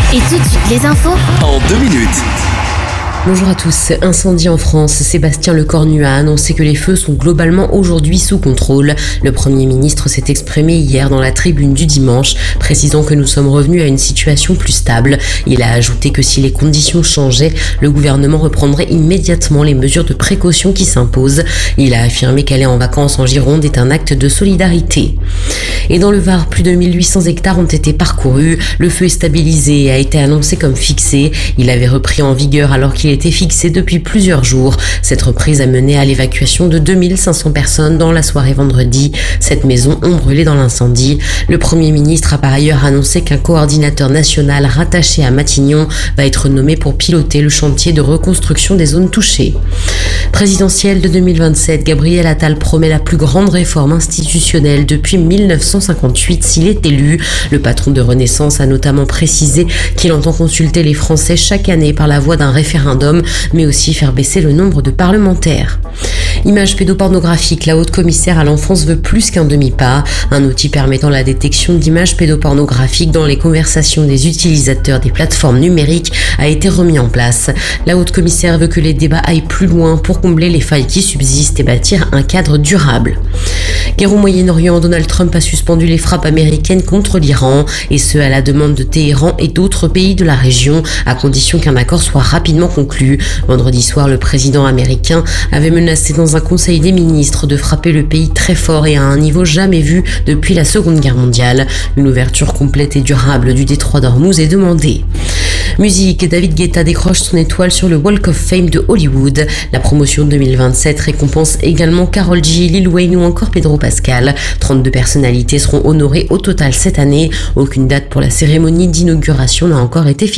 Et tout de suite les infos en 2 minutes. Bonjour à tous. Incendie en France. Sébastien Lecornu a annoncé que les feux sont globalement aujourd'hui sous contrôle. Le Premier ministre s'est exprimé hier dans la tribune du dimanche, précisant que nous sommes revenus à une situation plus stable. Il a ajouté que si les conditions changeaient, le gouvernement reprendrait immédiatement les mesures de précaution qui s'imposent. Il a affirmé qu'aller en vacances en Gironde est un acte de solidarité. Et dans le Var, plus de 1800 hectares ont été parcourus. Le feu est stabilisé et a été annoncé comme fixé. Il avait repris en vigueur alors qu'il était fixé depuis plusieurs jours. Cette reprise a mené à l'évacuation de 2500 personnes dans la soirée vendredi. 7 maisons ont brûlé dans l'incendie. Le Premier ministre a par ailleurs annoncé qu'un coordinateur national rattaché à Matignon va être nommé pour piloter le chantier de reconstruction des zones touchées. Présidentielle de 2027, Gabriel Attal promet la plus grande réforme institutionnelle depuis 1958 s'il est élu. Le patron de Renaissance a notamment précisé qu'il entend consulter les Français chaque année par la voie d'un référendum, mais aussi faire baisser le nombre de parlementaires. Images pédopornographiques, la haute commissaire à l'enfance veut plus qu'un demi-pas. Un outil permettant la détection d'images pédopornographiques dans les conversations des utilisateurs des plateformes numériques a été remis en place. La haute commissaire veut que les débats aillent plus loin pour combler les failles qui subsistent et bâtir un cadre durable. Guerre au Moyen-Orient, Donald Trump a suspendu les frappes américaines contre l'Iran, et ce à la demande de Téhéran et d'autres pays de la région, à condition qu'un accord soit rapidement conclu. Vendredi soir, le président américain avait menacé dans un conseil des ministres de frapper le pays très fort et à un niveau jamais vu depuis la Seconde Guerre mondiale. Une ouverture complète et durable du détroit d'Ormuz est demandée. Musique, David Guetta décroche son étoile sur le Walk of Fame de Hollywood. La promotion 2027 récompense également Karol G, Lil Wayne ou encore Pedro Pascal. 32 personnalités seront honorées au total cette année. Aucune date pour la cérémonie d'inauguration n'a encore été fixée.